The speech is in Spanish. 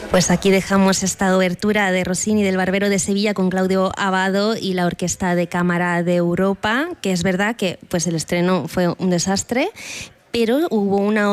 Pues aquí dejamos esta obertura de Rossini del Barbero de Sevilla con Claudio Abbado y la Orquesta de Cámara de Europa, que es verdad que pues el estreno fue un desastre, pero hubo una